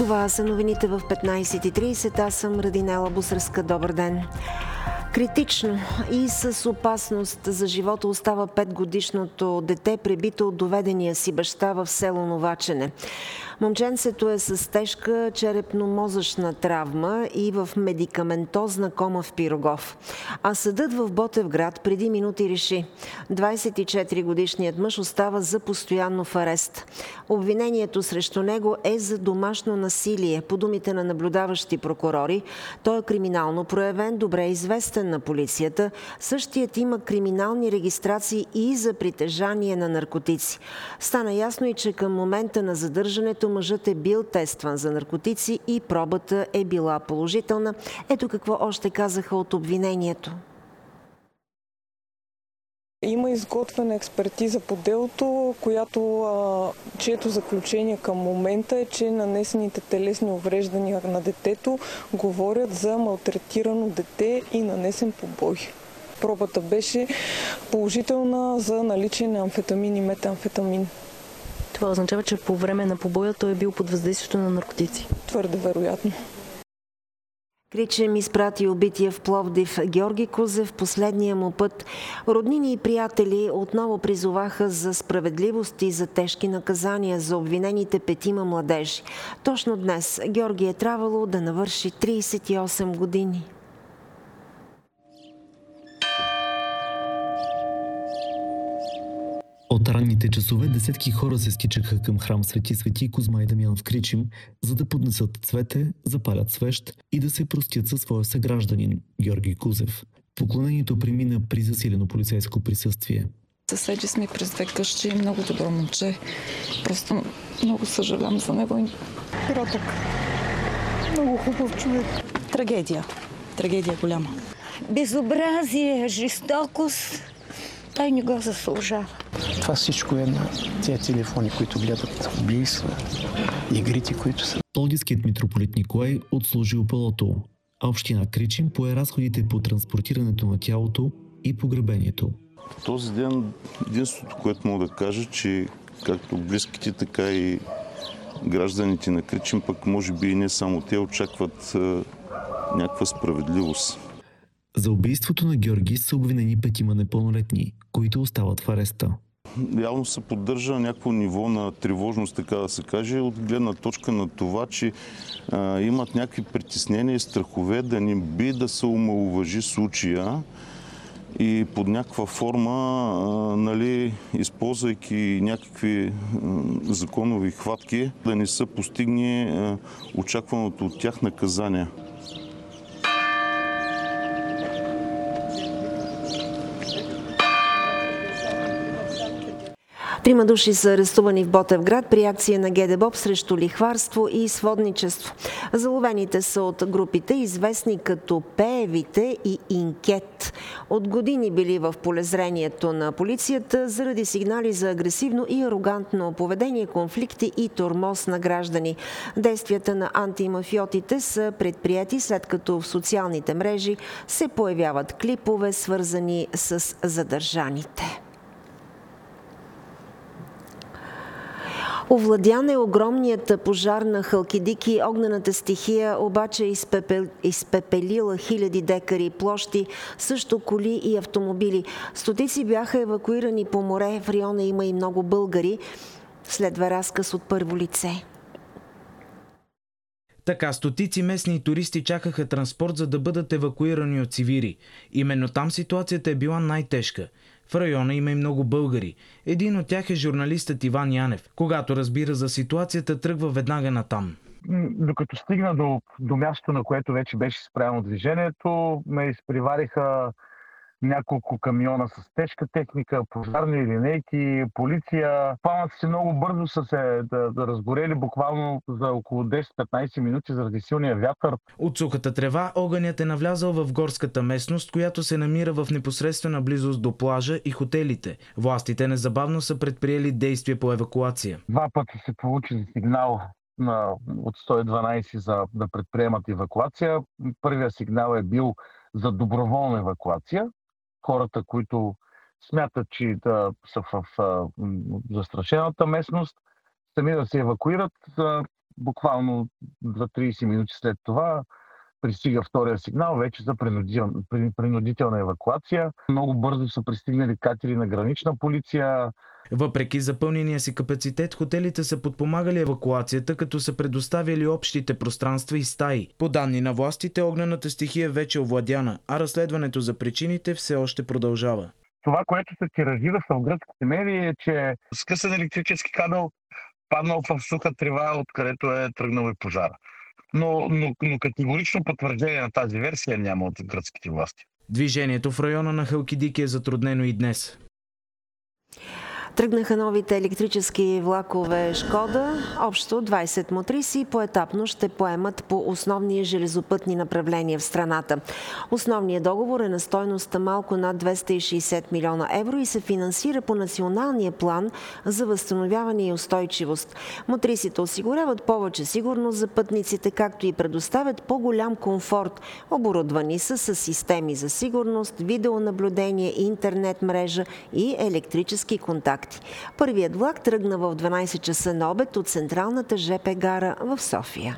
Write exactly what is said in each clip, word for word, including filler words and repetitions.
Това са новините в петнайсет и трийсет. Аз съм Радинела Бусърска. Добър ден. Критично и с опасност за живота остава петгодишното дете, пребито от доведения си баща в село Новачене. Момченцето е с тежка черепно-мозъчна травма и в медикаментозна кома в Пирогов. А съдът в Ботевград преди минути реши: двайсет и четири годишният мъж остава за постоянно в арест. Обвинението срещу него е за домашно насилие. По думите на наблюдаващи прокурори, той е криминално проявен, добре известен на полицията. Същият има криминални регистрации и за притежание на наркотици. Стана ясно и че към момента на задържането мъжът е бил тестван за наркотици и пробата е била положителна. Ето какво още казаха от обвинението. Има изготвена експертиза по делото, която, а, чието заключение към момента е, че нанесените телесни увреждания на детето говорят за малтретирано дете и нанесен побой. Пробата беше положителна за наличие на амфетамин и метамфетамин. Това означава, че по време на побоя той е бил под въздействието на наркотици. Твърде вероятно. Кричем изпрати убития в Пловдив Георги Кузев последния му път. Роднини и приятели отново призоваха за справедливост и за тежки наказания за обвинените петима младежи. Точно днес Георги е трябвало да навърши трийсет и осем години. От ранните часове десетки хора се стичаха към храм Свети Свети Козма и Дамян в Кричим, за да поднесат цвете, запалят свещ и да се простят със своя съгражданин Георги Кузев. Поклонението премина при засилено полицейско присъствие. Съседи сме през две къщи, много добро момче. Просто много съжалявам за него. Кротък. Много хубав човек. Трагедия. Трагедия голяма. Безобразие, жестокост. Той не го заслужава. Това всичко е на тези телефони, които гледат убийства, игрите, които са. Пловдивският митрополит Николай отслужи опалото, а община Кричим пое разходите по транспортирането на тялото и погребението. Този ден единството, което мога да кажа, че както близките, така и гражданите на Кричим, пък може би и не само те, очакват а, някаква справедливост. За убийството на Георги са обвинени петима непълнолетни, които остават в ареста. Явно се поддържа някакво ниво на тревожност, така да се каже, от гледна точка на това, че а, имат някакви притеснения и страхове да не би да се омаловажи случая и под някаква форма, а, нали, използвайки някакви а, законови хватки, да не се постигне а, очакваното от тях наказание. Трима души са арестувани в Ботевград при акция на ГДБОП срещу лихварство и сводничество. Заловените са от групите, известни като Пеевите и Инкет. От години били в полезрението на полицията заради сигнали за агресивно и арогантно поведение, конфликти и тормоз на граждани. Действията на антимафиотите са предприяти след като в социалните мрежи се появяват клипове, свързани с задържаните. Овладян е огромният пожар на Халкидики. Огнената стихия обаче изпепел... изпепелила хиляди декари площи, също коли и автомобили. Стотици бяха евакуирани по море. В района има и много българи. Следва разказ от първо лице. Така, стотици местни туристи чакаха транспорт, за да бъдат евакуирани от Сивири. Именно там ситуацията е била най-тежка. В района има и много българи. Един от тях е журналистът Иван Янев. Когато разбира за ситуацията, тръгва веднага натам. Докато стигна до, до мястото, на което вече беше спрямо движението, ме изпревариха няколко камиона с тежка техника, пожарни линейки, полиция. Пламъци си много бързо са се да, да разгорели, буквално за около десет-петнайсет минути заради силния вятър. От сухата трева огънят е навлязал в горската местност, която се намира в непосредствена близост до плажа и хотелите. Властите незабавно са предприели действия по евакуация. Два пъти се получи сигнал на, от сто и дванайсет за да предприемат евакуация. Първият сигнал е бил за доброволна евакуация. Хората, които смятат, че да са в, в застрашената местност, сами да се евакуират. буквално за трийсет минути след това пристига втория сигнал вече за принудител, принудителна евакуация. Много бързо са пристигнали катери на гранична полиция. Въпреки запълнения си капацитет, хотелите са подпомагали евакуацията, като са предоставили общите пространства и стаи. По данни на властите, огнената стихия вече е овладяна, а разследването за причините все още продължава. Това, което се тиражира в гръцките медии, е, че скъсан електрически кабел паднал в суха трева, откъдето е тръгнал и пожара. Но, но, но категорично потвърждение на тази версия няма от гръцките власти. Движението в района на Халкидики е затруднено и днес. Тръгнаха новите електрически влакове Шкода. Общо двайсет мотриси поетапно ще поемат по основни железопътни направления в страната. Основният договор е на стойност малко над двеста и шейсет милиона евро и се финансира по националния план за възстановяване и устойчивост. Мотрисите осигуряват повече сигурност за пътниците, както и предоставят по-голям комфорт. Оборудвани са с системи за сигурност, видеонаблюдение, интернет мрежа и електрически контакт. Първият влак тръгна в дванайсет часа на обед от централната ЖП гара в София.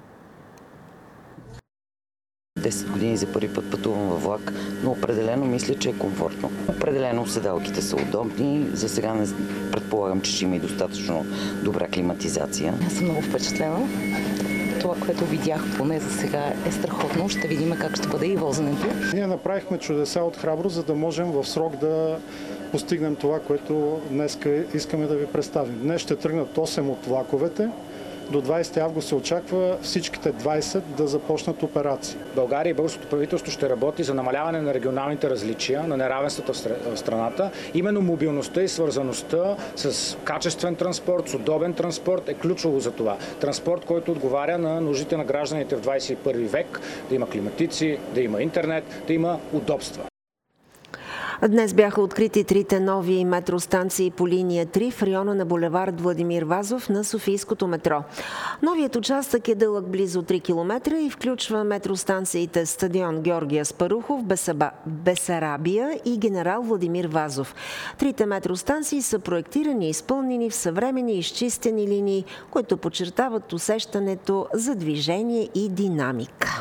десет години за първи път пътувам във влак, но определено мисля, че е комфортно. Определено седалките са удобни. За сега не предполагам, че ще има и достатъчно добра климатизация. Аз съм много впечатлена. Това, което видях поне за сега, е страхотно. Ще видим как ще бъде и возенето. Ние направихме чудеса от храброст, за да можем в срок да постигнем това, което днес искаме да ви представим. Днес ще тръгнат осем от влаковете. До двайсети август се очаква всичките двайсет да започнат операции. България и българското правителство ще работи за намаляване на регионалните различия, на неравенствата в страната. Именно мобилността и свързаността с качествен транспорт, с удобен транспорт е ключово за това. Транспорт, който отговаря на нуждите на гражданите в двайсет и първи век, да има климатици, да има интернет, да има удобства. Днес бяха открити трите нови метростанции по линия три в района на булевард Владимир Вазов на Софийското метро. Новият участък е дълъг близо три километра и включва метростанциите Стадион Георги Аспарухов, Бесарабия и Генерал Владимир Вазов. Трите метростанции са проектирани и изпълнени в съвременни изчистени линии, които подчертават усещането за движение и динамика.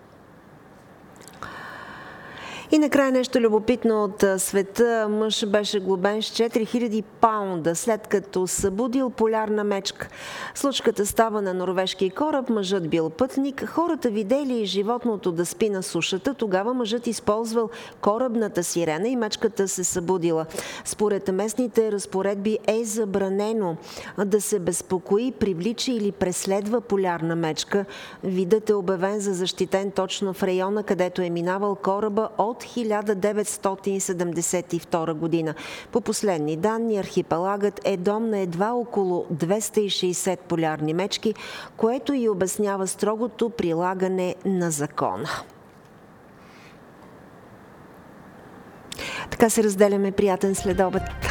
И накрая нещо любопитно от света. Мъж беше глобен с четири хиляди паунда, след като събудил полярна мечка. Случката става на норвежки кораб, мъжът бил пътник. Хората видели животното да спи на сушата. Тогава мъжът използвал корабната сирена и мечката се събудила. Според местните разпоредби е забранено да се безпокои, привлича или преследва полярна мечка. Видът е обявен за защитен точно в района, където е минавал кораба от хиляда деветстотин седемдесет и втора година. По последни данни, архипелагът е дом на едва около двеста и шейсет полярни мечки, което и обяснява строгото прилагане на закона. Така се разделяме. Приятен следобед.